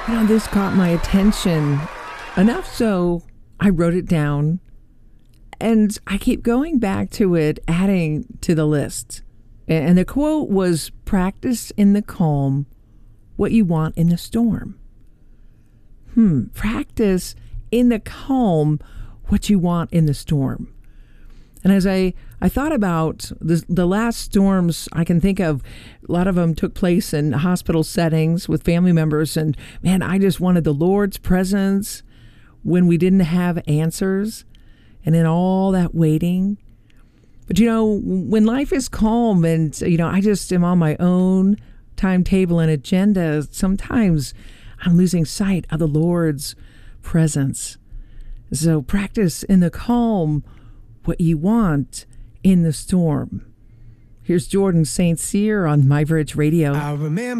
This caught my attention enough so I wrote it down, and I keep going back to it, adding to the list. And the quote was, "Practice in the calm what you want in the storm." Practice in the calm what you want in the storm. And as I thought about the last storms I can think of, a lot of them took place in hospital settings with family members. And man, I just wanted the Lord's presence when we didn't have answers and in all that waiting. But, when life is calm and, I just am on my own timetable and agenda, sometimes I'm losing sight of the Lord's presence. So practice in the calm what you want in the storm. Here's Jordan St. Cyr on My Bridge Radio. I remember